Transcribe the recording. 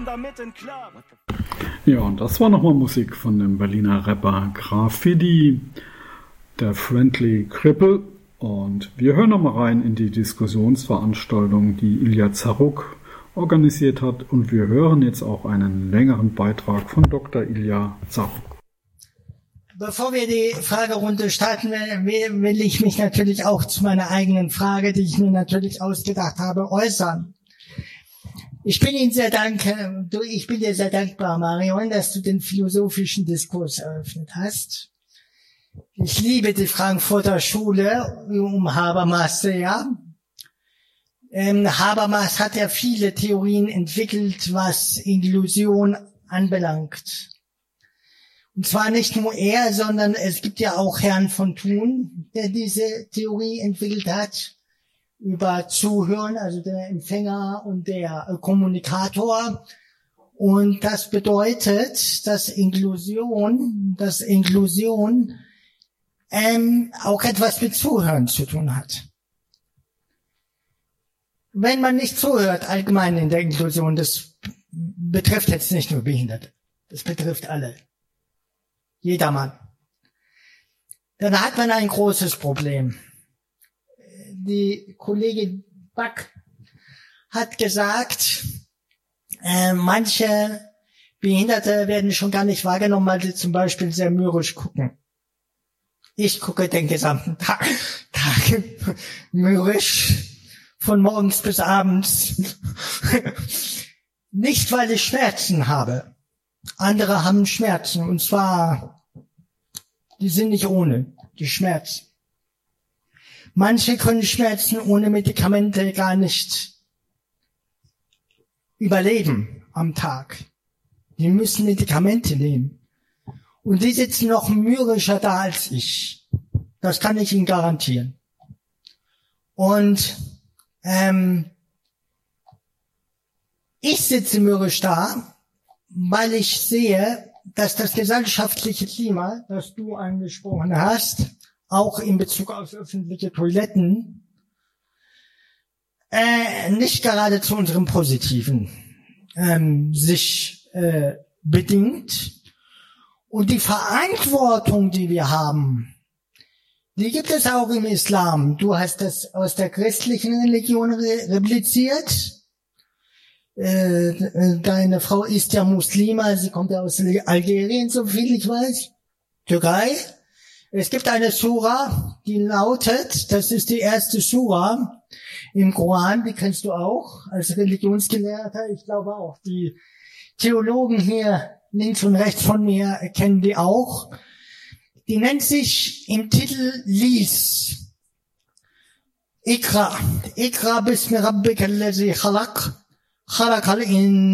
Ja, und das war nochmal Musik von dem Berliner Rapper Graffiti, der Friendly Cripple. Und wir hören nochmal rein in die Diskussionsveranstaltung, die Ilya Zaruk organisiert hat. Und wir hören jetzt auch einen längeren Beitrag von Dr. Ilya Zaruk. Bevor wir die Fragerunde starten, will ich mich natürlich auch zu meiner eigenen Frage, die ich mir natürlich ausgedacht habe, äußern. Ich bin dir sehr dankbar, Marion, dass du den philosophischen Diskurs eröffnet hast. Ich liebe die Frankfurter Schule um Habermas sehr. Habermas hat ja viele Theorien entwickelt, was Inklusion anbelangt. Und zwar nicht nur er, sondern es gibt ja auch Herrn von Thun, der diese Theorie entwickelt hat, über Zuhören, also der Empfänger und der Kommunikator. Und das bedeutet, dass Inklusion auch etwas mit Zuhören zu tun hat. Wenn man nicht zuhört, allgemein in der Inklusion, das betrifft jetzt nicht nur Behinderte, das betrifft alle. Jedermann. Dann hat man ein großes Problem. Die Kollegin Back hat gesagt, manche Behinderte werden schon gar nicht wahrgenommen, weil sie zum Beispiel sehr mürrisch gucken. Ich gucke den gesamten Tag mürrisch, von morgens bis abends. Nicht, weil ich Schmerzen habe. Andere haben Schmerzen, und zwar, die sind nicht ohne, die Schmerzen. Manche können Schmerzen ohne Medikamente gar nicht überleben am Tag. Die müssen Medikamente nehmen. Und die sitzen noch mürrischer da als ich. Das kann ich Ihnen garantieren. Und ich sitze mürrisch da, weil ich sehe, dass das gesellschaftliche Klima, das du angesprochen hast, auch in Bezug auf öffentliche Toiletten, nicht gerade zu unserem Positiven sich bedingt. Und die Verantwortung, die wir haben, die gibt es auch im Islam. Du hast das aus der christlichen Religion repliziert. Deine Frau ist ja Muslima, sie kommt ja aus Algerien, so viel ich weiß. Türkei. Es gibt eine Sura, die lautet, das ist die erste Sura im Koran, die kennst du auch als Religionsgelehrter, ich glaube auch. Die Theologen hier links und rechts von mir kennen die auch. Die nennt sich im Titel Lies. Ikra bismi rabbika allazi khalaq, khalaqal